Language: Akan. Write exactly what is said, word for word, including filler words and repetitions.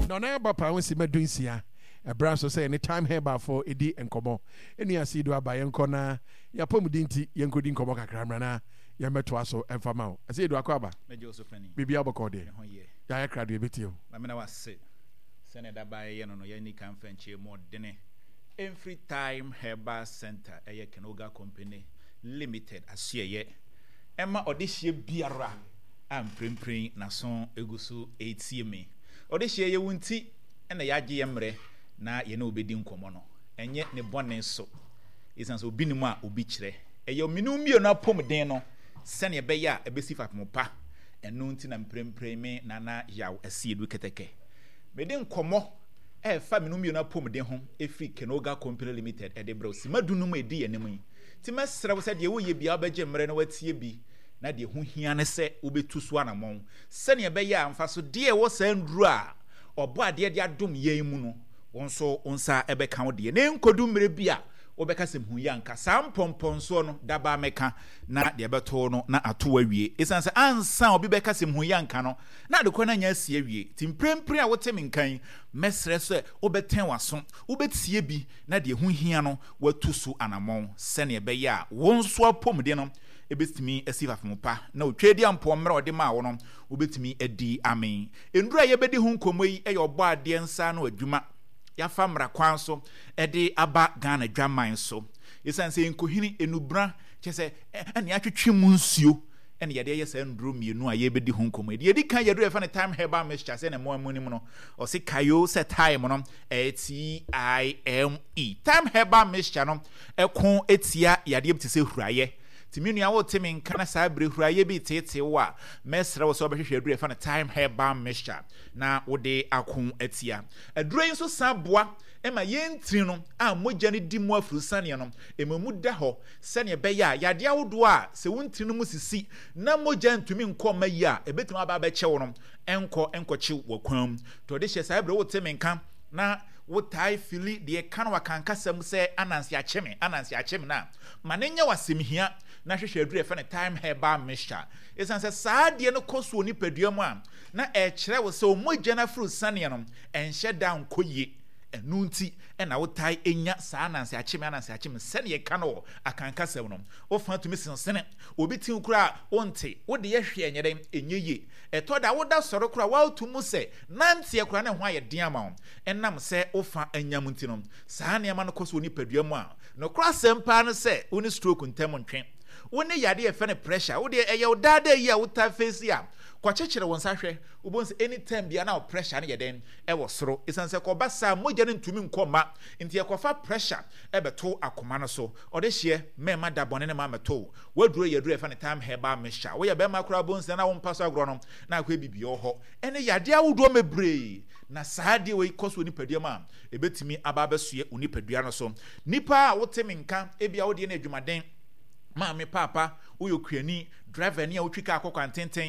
No na ba pa won si madunsia. A brand so say anytime herba for edi enkomo. Eni asido aba yenko na ya pomudinti yenkodi nkomo kakra mrana ya meto aso emfama o. Ase edu akwaba. Mejo so fani. Bibia obokode. Ho ye. Ya ya krado ebetio. Ma me na wase. Sene da ba ye no no ye ni kan fanche mo dene. Every time herba center eye Kenoga company limited asiye. Emma odihye biara am prempren na son egusu etie me. Odihye ye wunti ena yagye yemre na ye na obedi nkomo no. Enye ne bone so. Isan so obi ni mu a obi kire. Eye minum mie no apomden no. Sene ebe ya ebesi fapmo pa. Eno nti na mprempren me na na yaw asiedu keteke. Mede nkomo e fa minum mie no apomden ho efri Kenoga Company Limited e de bro simadunum edi yenem yi. Ti mesra wo se de wo ye bia obegye mre na watie bi na de ho hia ne se obetu so anamon. Sene ebe ya amfa so de wo sandru a obo ade de adom yen mu no wonso onsa ebe kan wo de ne nkodu mre bia obeka sem hu yanka sam pomponso no daba meka na de beto no na ato awie esanse ansa obi beka sem hu yanka no na de kwana nya asie awie timprempre a wotem nkan mesre so obeten waso obetie bi na de hu hia no watu so anamon sene ebe ya wonso apomde no ebetimi asifafo pa na otwedi ampo mra ode ma wo no obetimi adi amen endura ye bedi hu nkomo yi eye obo ade nsa no adwuma ya famra kwan so ede aba Ghana dwaman so esanse nkohini enubra chese ene atwetwe mu nsuo ene yede yesa nduru mienu a ye bedi hu nkomo ye di kan yedu e fa ne time herbal mixture se ne mo amuni mu no o se kayo se time no e t i m e time herbal mixture no ekon etia yade ebti se huraye timinu ya wo timi nkana saa brehuraye bi tete wa mesra wo so obehwehwe aduru e fa ne time herbal mixture na wode akon etia aduru yin so saboa ema yentri no a mogya ne di mu afurusane no ememu da ho sene be ya yade awodo a se wontri no musisi na mogya ntumi nkọ ma yi a ebetima aba ba kyewo no enko enkochi wakwam to de hye saa bre wo timi nka na wotai fili de kan wa kan kasam se anansi acheme anansi acheme na manenya wasemhia na hwehwe aduru e fa ne time herbal mixture esanse saa de no koso ni paduam a na e kire wo se o mogya na afurusane no enhye da nkoye enu nti ena wotai enya saa anansi acheme anansi acheme sene ye kan wo akankasam no wo fa tumi sensene obi tin kura onte wo de ye hwe enyere enyeye eto da wo da soro kura wa tumu se nante kura ne ho aye den ama enam se wo fa anyam nti no saa ne ma no koso ni paduam a no kura sempa no se woni stroke ntem ntwen woni yade ye fe ne pressure wo de eye wo dada yi a wo ta face a kwachechire won sa hwe ubonse anytime bia na pressure ne yeden e wo soro isanse ko basa mogya ne ntumi nkoma nti ekofa pressure e beto akoma no so ode hye mema da bone ne ma meto waduro yaduro e fa ne time herbal mixture wo ye be ma kura bonse na wo mpaso agro no na akwa bibi ho ene yade awodo mebre na saade we koso ni padua ma ebetimi aba besoe oni padua no so nipa wotemi nka ebia wo de na adwumaden ma me papa uyo kuani driver ni a wotwika akokwa ntenten